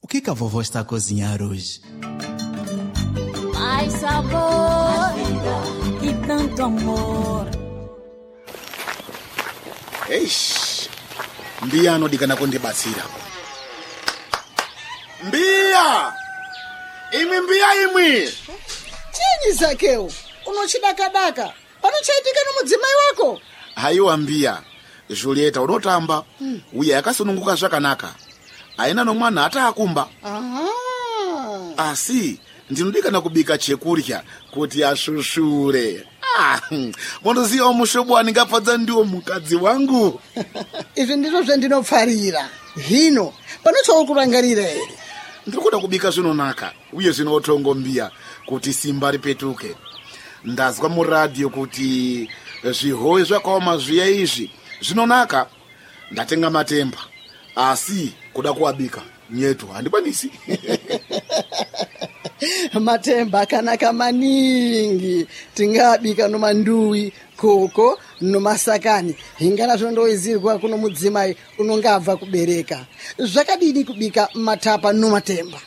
O que a vovó está a cozinhar hoje? Mais sabor e tanto amor. Eish, Mbia anodikana kundibatsira. Mbia! Mbia imwi! Chini Zakeu, unochidakadaka. Panochaitika nomudzimai wako? Haiwa Mbia, Julieta unotamba. Uye akasununguka zvakanaka. Aina nomwana ataakumba. Asi, ndinodikana kubika chekurya kuti ashushure. Monoziva mushobo waningafadza ndiwo mukadzi wangu. Izvi ndizvo zvandinopfarira. Hino, panochaukurangarira here? Ndikuda kubika zvinonaka, uye zvinotongo Mbia, kuti simba ripetuke. Ndazwa muradio kuti zvihowe zvakaoma zviya izvi zvinonaka. Ndatenga matemba, asi kuda kuabika nyetu handikwanisi. Matemba akanaka maningi. Tingabika nomanduwi, koko, nomasakani. Hingana zvondoizirwa kuno mudzimai unongabva kubereka. Zvakadini kubika matapa nomatemba?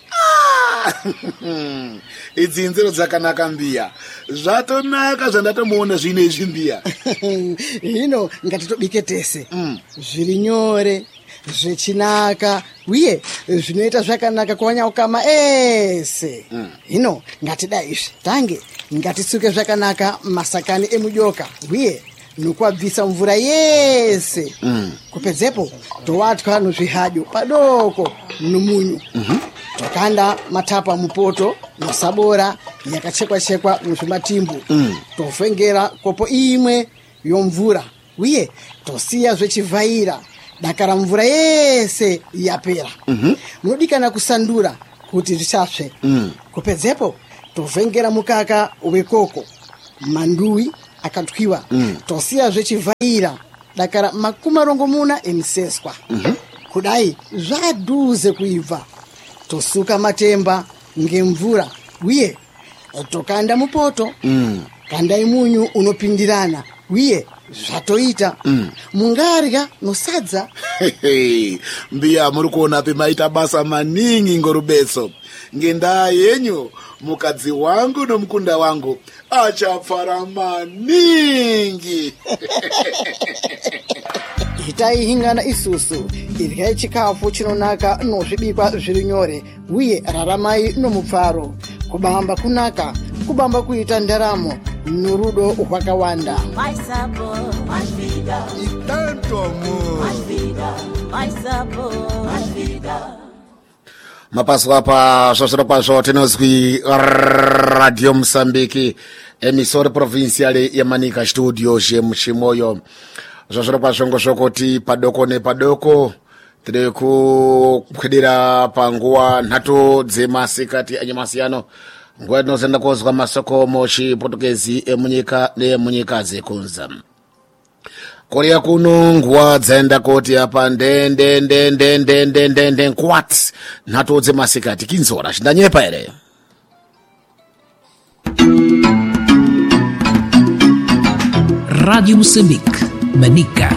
Idzinziro dzakanaka Mbia. Zvatonaka zvandatomuona zvino izvi Mbia. Hino ngatitobike tese. Zviri nyore, zvechinaka, uye zvinoita zvakanaka kuwanya ukama ese. Hino ngatida izvi. Tange ngatisuke zvakanaka masakani emujoka, uye nokuabvisa mvura yese. Kupedzepo towatwa nozvihadyo padoko nomunyu. Tokanda matapa mupoto nosabora yakachekwa-chekwa muzvimatimbu. Tovhengera kopo imwe yomvura, uye tosiya zvechivhaira dakara mvura yese yapera. Munodikana kusandura kuti zvisasve. Kupedzepo tovhengera mukaka wekoko, manduwi akatwiwa. Tosiya zvechivhaira dakara 40 emiseswa. Kudai zvaduze kuibva. Tosuka matemba ngemvura, uye tokanda mupoto. Kandai munyu unopindirana, uye zvatoita. Mungarya nosadza. Mbia muri kuona pemaita basa maningi ngorubetso. Ngendaa yenyu mukadzi wangu nomukunda wangu achapfara maningi. Itai hingana isusu, iryai chikafu chinonaka nozvibikwa zviri nyore, uye raramai nomupfaro. Kubamba kunaka, kubamba kuita ndaramo norudo rwakawanda. Mais sabor, mais vida E tanto amor. mais vida, mais sabor, mais vida. Mapaso apa zvazviro kwazvo tinozwi Radio Msambiki, emisori provinciale yamanika studio zvemuchimoyo. Zvazviro kwazvo ngozvokuti padoko nepadoko tiri kukwidira panguva nhatu dzemasikati anyamasiyano, nguva tinozenda kozwa masoko muchiportuguese emunyika nemunyika dzekunza. Korea kuno nguva dzaenda kuti apa ndende nkwati nhatu dzemasikati kinzora chindanyepa here. Rádio Moçambique, Manica.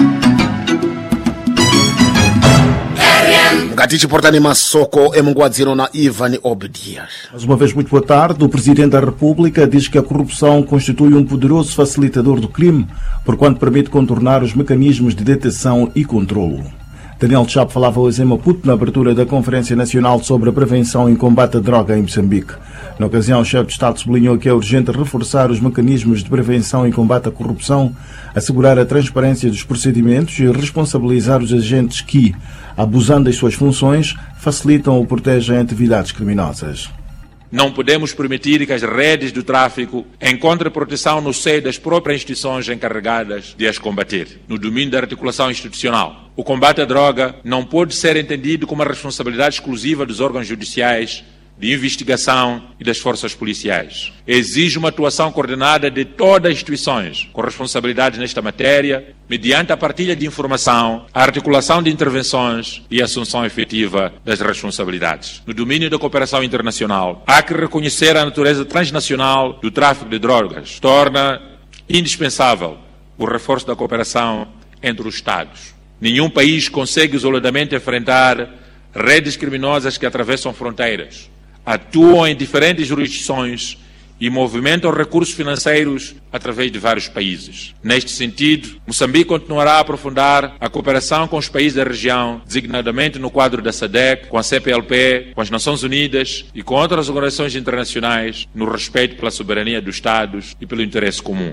Ngatichiportani masoko emunguva dzino na Ivan Obdias. Mais uma vez, muito boa tarde. O Presidente da República diz que a corrupção constitui um poderoso facilitador do crime, porquanto permite contornar os mecanismos de detenção e controlo. Daniel Chapo falava hoje em Maputo na abertura da Conferência Nacional sobre a Prevenção e Combate à Droga em Moçambique. Na ocasião, o chefe de Estado sublinhou que é urgente reforçar os mecanismos de prevenção e combate à corrupção, assegurar a transparência dos procedimentos e responsabilizar os agentes que, abusando das suas funções, facilitam ou protegem atividades criminosas. Não podemos permitir que as redes do tráfico encontrem proteção no seio das próprias instituições encarregadas de as combater. No domínio da articulação institucional, o combate à droga não pode ser entendido como a responsabilidade exclusiva dos órgãos judiciais, de investigação e das forças policiais. Exige uma atuação coordenada de todas as instituições com responsabilidades nesta matéria, mediante a partilha de informação, a articulação de intervenções e a assunção efetiva das responsabilidades. No domínio da cooperação internacional, há que reconhecer a natureza transnacional do tráfico de drogas. Torna indispensável o reforço da cooperação entre os Estados. Nenhum país consegue isoladamente enfrentar redes criminosas que atravessam fronteiras, atuam em diferentes jurisdições e movimentam recursos financeiros através de vários países. Neste sentido, Moçambique continuará a aprofundar a cooperação com os países da região, designadamente no quadro da SADC, com a CPLP, com as Nações Unidas e com outras organizações internacionais, no respeito pela soberania dos Estados e pelo interesse comum.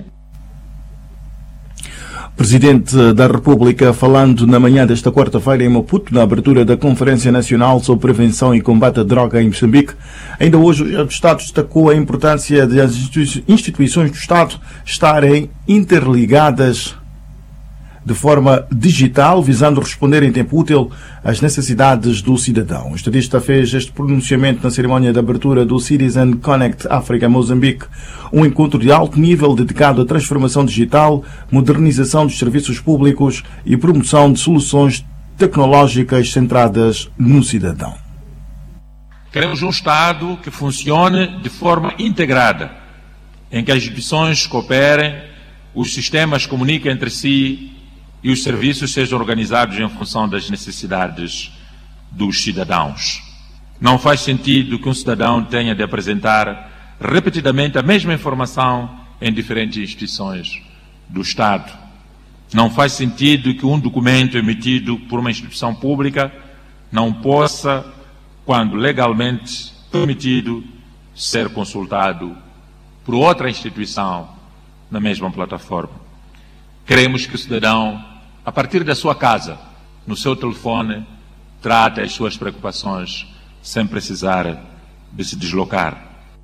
Presidente da República, falando na manhã desta quarta-feira em Maputo, na abertura da Conferência Nacional sobre Prevenção e Combate à Droga em Moçambique, ainda hoje o Estado destacou a importância de as instituições do Estado estarem interligadas de forma digital, visando responder em tempo útil às necessidades do cidadão. O estadista fez este pronunciamento na cerimónia de abertura do Citizen Connect África Moçambique, um encontro de alto nível dedicado à transformação digital, modernização dos serviços públicos e promoção de soluções tecnológicas centradas no cidadão. Queremos um Estado que funcione de forma integrada, em que as instituições cooperem, os sistemas comuniquem entre si e os serviços sejam organizados em função das necessidades dos cidadãos. Não faz sentido que um cidadão tenha de apresentar repetidamente a mesma informação em diferentes instituições do Estado. Não faz sentido que um documento emitido por uma instituição pública não possa, quando legalmente permitido, ser consultado por outra instituição na mesma plataforma. Queremos que o cidadão, a partir da sua casa, no seu telefone, trate as suas preocupações sem precisar de se deslocar.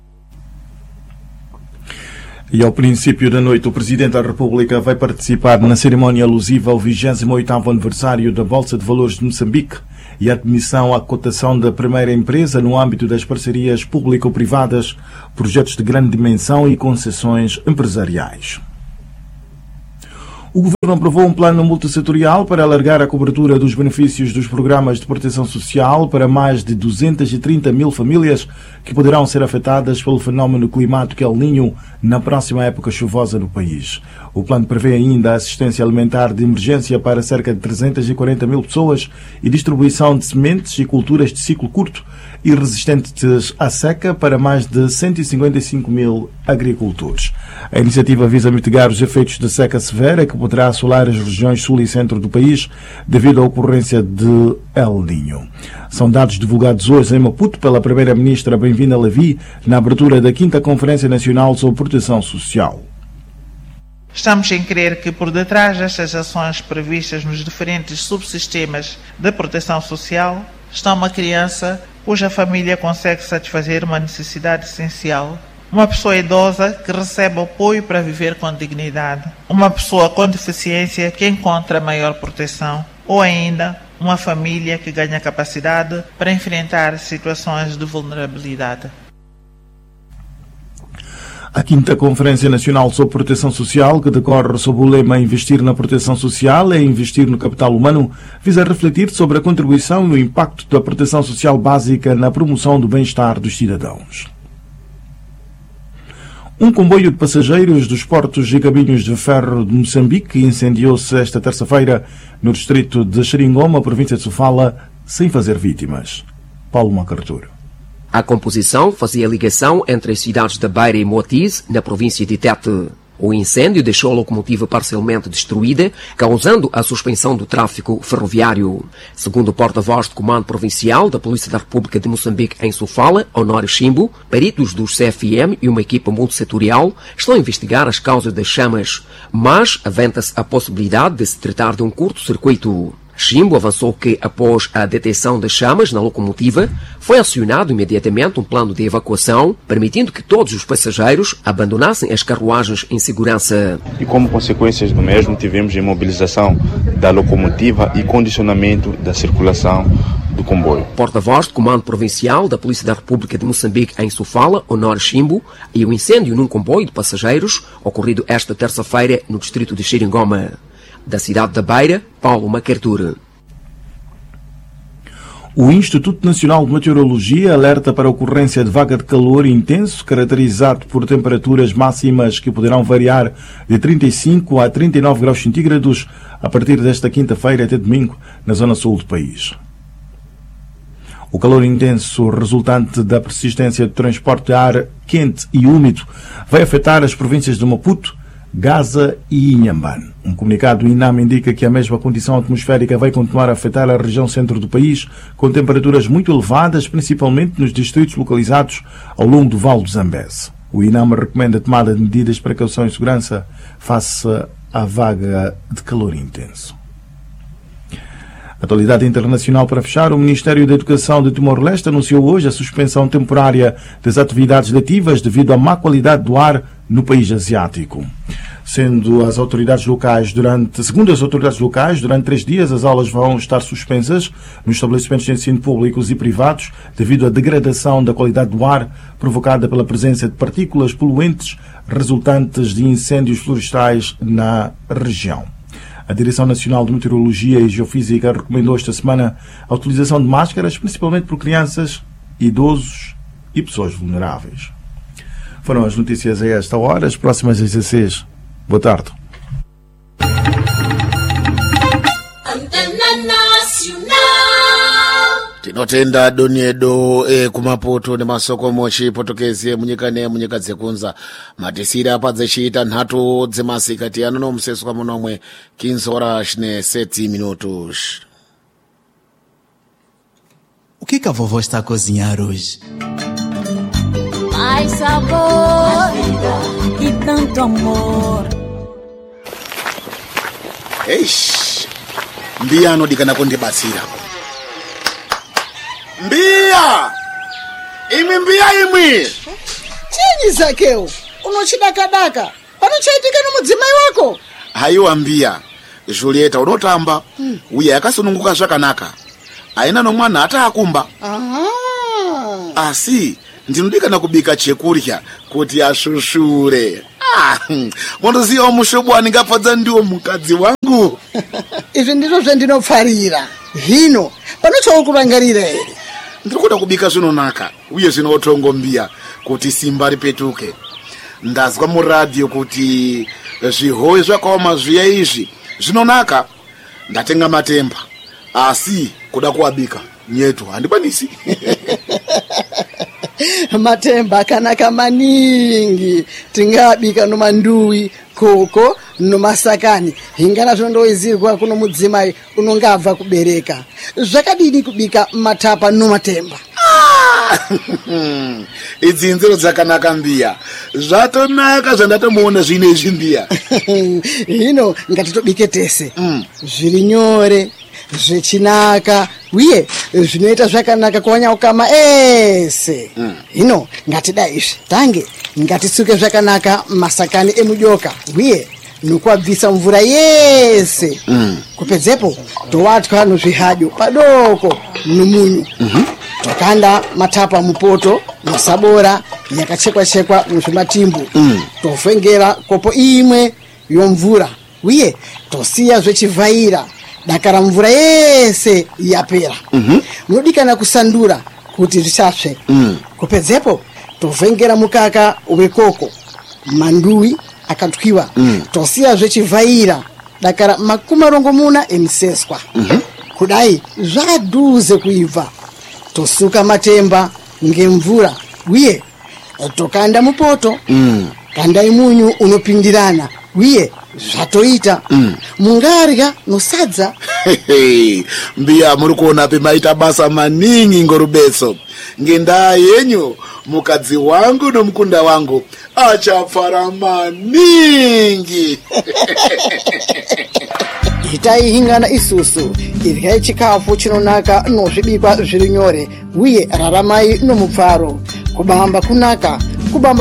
E ao princípio da noite, o Presidente da República vai participar na cerimónia alusiva ao 28º aniversário da Bolsa de Valores de Moçambique e a admissão à cotação da primeira empresa no âmbito das parcerias público-privadas, projetos de grande dimensão e concessões empresariais. O Governo aprovou um plano multissetorial para alargar a cobertura dos benefícios dos programas de proteção social para mais de 230 mil famílias que poderão ser afetadas pelo fenómeno climático El Niño na próxima época chuvosa no país. O plano prevê ainda a assistência alimentar de emergência para cerca de 340 mil pessoas e distribuição de sementes e culturas de ciclo curto e resistentes à seca para mais de 155 mil agricultores. A iniciativa visa mitigar os efeitos da seca severa que poderá assolar as regiões sul e centro do país devido à ocorrência de El Niño. São dados divulgados hoje em Maputo pela Primeira-Ministra Bem-vinda Levi na abertura da 5ª Conferência Nacional sobre Proteção Social. Estamos em crer que por detrás destas ações previstas nos diferentes subsistemas de proteção social está uma criança cuja família consegue satisfazer uma necessidade essencial, uma pessoa idosa que recebe apoio para viver com dignidade, uma pessoa com deficiência que encontra maior proteção, ou ainda uma família que ganha capacidade para enfrentar situações de vulnerabilidade. A 5ª Conferência Nacional sobre Proteção Social, que decorre sob o lema Investir na Proteção Social é investir no capital humano, visa refletir sobre a contribuição e o impacto da proteção social básica na promoção do bem-estar dos cidadãos. Um comboio de passageiros dos portos e caminhos de ferro de Moçambique incendiou-se esta terça-feira no distrito de Xeringoma, província de Sofala, sem fazer vítimas. Paulo Macartur. A composição fazia ligação entre as cidades de Beira e Moatize, na província de Tete. O incêndio deixou a locomotiva parcialmente destruída, causando a suspensão do tráfego ferroviário. Segundo o porta-voz do Comando Provincial da Polícia da República de Moçambique em Sofala, Honório Chimbo, peritos dos CFM e uma equipa multissetorial estão a investigar as causas das chamas, mas aventa-se a possibilidade de se tratar de um curto-circuito. Chimbo avançou que, após a detecção das chamas na locomotiva, foi acionado imediatamente um plano de evacuação, permitindo que todos os passageiros abandonassem as carruagens em segurança. E como consequências do mesmo, tivemos imobilização da locomotiva e condicionamento da circulação do comboio. Porta-voz do Comando Provincial da Polícia da República de Moçambique em Sofala, Honório Chimbo, e o incêndio num comboio de passageiros, ocorrido esta terça-feira no distrito de Xeringoma. Da cidade da Beira, Paulo Macartur. O Instituto Nacional de Meteorologia alerta para a ocorrência de vaga de calor intenso, caracterizado por temperaturas máximas que poderão variar de 35 a 39 graus centígrados a partir desta quinta-feira até domingo, na zona sul do país. O calor intenso resultante da persistência do transporte de ar quente e úmido vai afetar as províncias de Maputo, Gaza e Inhambane. Um comunicado do INAM indica que a mesma condição atmosférica vai continuar a afetar a região centro do país, com temperaturas muito elevadas, principalmente nos distritos localizados ao longo do Vale do Zambeze. O INAM recomenda a tomada de medidas de precaução e segurança face à vaga de calor intenso. Atualidade internacional para fechar, o Ministério da Educação de Timor-Leste anunciou hoje a suspensão temporária das atividades letivas devido à má qualidade do ar no país asiático. Segundo as autoridades locais, durante 3 dias as aulas vão estar suspensas nos estabelecimentos de ensino públicos e privados devido à degradação da qualidade do ar provocada pela presença de partículas poluentes resultantes de incêndios florestais na região. A Direção Nacional de Meteorologia e Geofísica recomendou esta semana a utilização de máscaras, principalmente por crianças, idosos e pessoas vulneráveis. Foram as notícias a esta hora, as próximas às 16. Boa tarde. Tinotenda donyedo kumaputo ne masoko mochi potokeze munyika dzekunza matisira padzechita nhatu dzemasikati ano nomuseso kwa munomwe 15 horas ne 7 minutos. O que a vovó está a cozinhar hoje? Mais sabor e tanto amor. Eish, mbia anodikana kundibatsira. Mbia! Imwi! Chinyi Zakeu, unochidakadaka. Panochaitika nomudzimai wako? Haiwa mbia, Julieta unotamba, uya yakasununguka zvakanaka. Aina nomwana hata akumba. Asi, ndinodikana kubika chekurya kuti ashushure. Mondoziva mushobo waningafadza ndiwo mukadzi wangu. Izvi ndizvo zvandinofarira. Hino, panochaukurangarira here? Ndikuda kubika zvinonaka uye zvinotongo mbia kuti simba ripetuke. Ndazwa muradio kuti zvihowe zvakaoma zviya izvi zvinonaka. Ndatenga matemba asi kuda kuabika nyetu handikwanisi. Matemba akanaka maningi, tingabika nomanduwi, koko, nomasakani. Hingana zvondoizirwa kuno mudzimai unongabva kubereka. Zvakadini kubika matapa nomatemba? Idzi nzero dzakanaka mbia. Zvatonaka zvandatomuona zvine izvi mbia. Hino ngatitobike tese. Zviri nyore, zvechinaka, uye zvinoita zvakanaka kuwanyaukama ese. Hino ngatidai izvi. Tange ngatisuke zvakanaka masakani emujoka, uye nokuabvisa mvura yese. Kupedzepo towatwa nozvihadyo padoko nomunyu. Tokanda matapa mupoto masabora yakachekwa muzvimatimbu. Tovhengera kopo imwe yomvura, uye tosiya zvechivhaira dakara mvura yese yapera. Munodikana kusandura kuti zvisapsve. Kupedzepo tovhengera mukaka wekoko, manduwi akatwiwa. Tosiya zvechivhaira dakara 40 emiseswa. Kudai zvaduze kuibva. Tosuka matemba ngemvura, uye tokanda mupoto. Kandai munyu unopindirana, uye zvatoita. Mungarya nosadza. Mbia muri kuona pemaita basa maningi ngorubeso. Ngendaa yenyu mukadzi wangu nomukunda wangu achapfara maningi. Itai hingana isusu, iryai chikafu chinonaka nozvibikwa zviri nyore, uye raramai nomupfaro. Kubamba kunaka, kubamba